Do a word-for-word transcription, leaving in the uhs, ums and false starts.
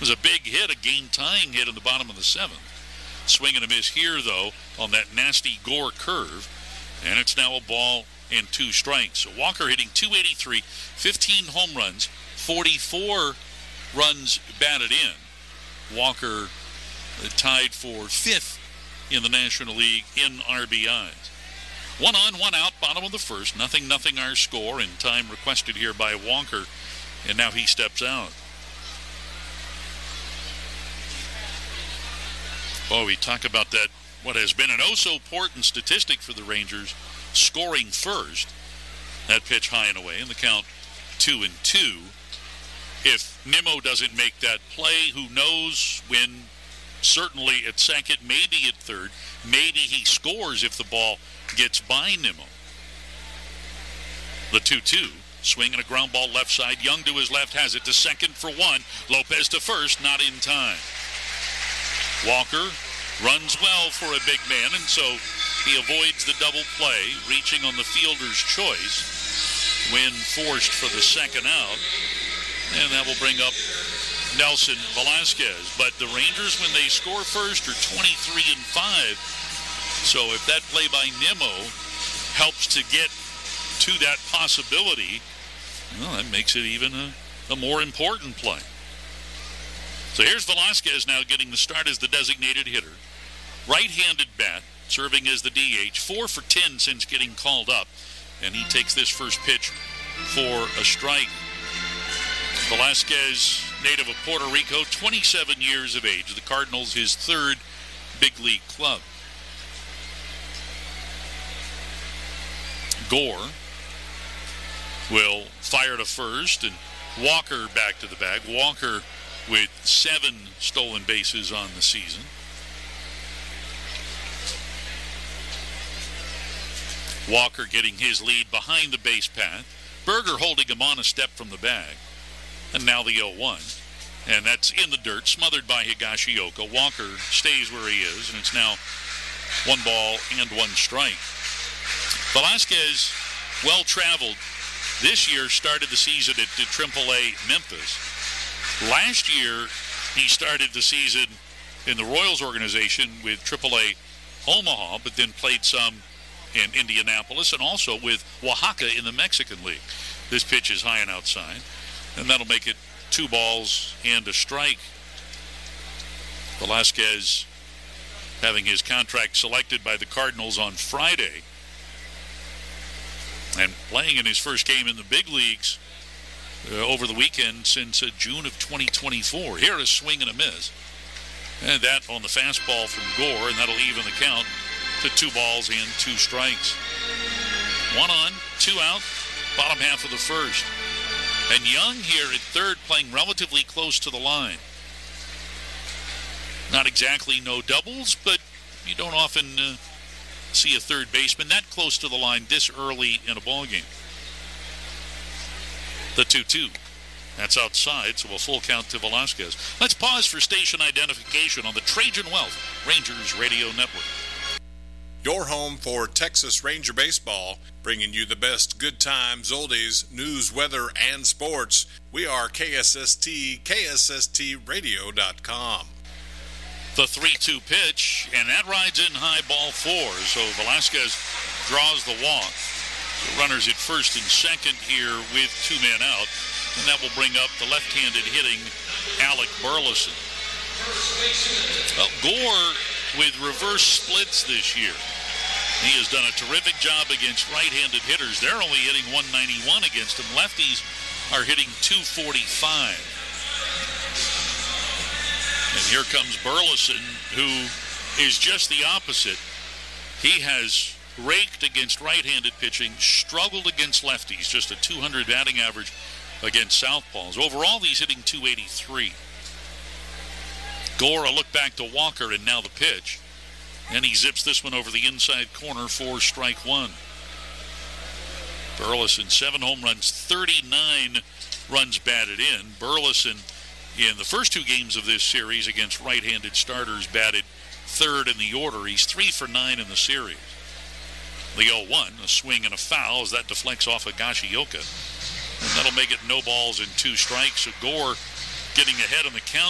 was a big hit, a game-tying hit in the bottom of the seventh. Swing and a miss here, though, on that nasty Gore curve. And it's now a ball and two strikes. So Walker hitting two eighty-three, fifteen home runs, forty-four runs batted in. Walker tied for fifth in the National League in R B Is. One on, one out, bottom of the first. Nothing, nothing our score, and time requested here by Walker. And now he steps out. Oh, we talk about that, what has been an oh-so-important statistic for the Rangers, scoring first. That pitch high and away, and the count two and two. If Nimmo doesn't make that play, who knows when, certainly at second, maybe at third, maybe he scores if the ball gets by Nimmo. The two two. Swing and a ground ball left side. Young to his left has it to second for one. Lopez to first, not in time. Walker runs well for a big man, and so he avoids the double play, reaching on the fielder's choice when forced for the second out. And that will bring up Nelson Velasquez. But the Rangers, when they score first, are twenty-three and five. So if that play by Nimmo helps to get to that possibility, well, that makes it even a, a more important play. So here's Velasquez now getting the start as the designated hitter. Right-handed bat, serving as the D H. Four for ten since getting called up. And he takes this first pitch for a strike. Velasquez, native of Puerto Rico, twenty-seven years of age. The Cardinals, his third big league club. Gore will fire to first, and Walker back to the bag. Walker with seven stolen bases on the season. Walker getting his lead behind the base path. Berger holding him on a step from the bag. And now the oh one. And that's in the dirt, smothered by Higashioka. Walker stays where he is, and it's now one ball and one strike. Velasquez, well-traveled. This year started the season at triple A Memphis. Last year, he started the season in the Royals organization with triple A Omaha, but then played some in Indianapolis and also with Oaxaca in the Mexican League. This pitch is high and outside, and that'll make it two balls and a strike. Velasquez having his contract selected by the Cardinals on Friday and playing in his first game in the big leagues uh, over the weekend since uh, June of twenty twenty-four. Here a swing and a miss. And that on the fastball from Gore, and that'll even the count to two balls and two strikes. One on, two out, bottom half of the first. And Young here at third playing relatively close to the line. Not exactly no doubles, but you don't often uh, see a third baseman that close to the line this early in a ball game. The two two. That's outside, so a full count to Velasquez. Let's pause for station identification on the Trajan Wealth Rangers Radio Network. Your home for Texas Ranger baseball, bringing you the best good times, oldies, news, weather, and sports. We are K S S T, K S S T radio dot com. The three two pitch, and that rides in high, ball four. So Velasquez draws the walk. The runners at first and second here with two men out. And that will bring up the left-handed hitting Alec Burleson. Well, Gore with reverse splits this year. He has done a terrific job against right-handed hitters. They're only hitting one ninety-one against him. Lefties are hitting two forty-five. And here comes Burleson, who is just the opposite. He has raked against right-handed pitching, struggled against lefties, just a two hundred batting average against southpaws. Overall, he's hitting two eighty-three. Gore, a look back to Walker, and now the pitch. And he zips this one over the inside corner for strike one. Burleson, seven home runs, thirty-nine runs batted in. Burleson, in the first two games of this series against right-handed starters, batted third in the order. He's three for nine in the series. The oh one, a swing and a foul as that deflects off of Higashioka. And that'll make it no balls and two strikes. So Gore getting ahead on the count.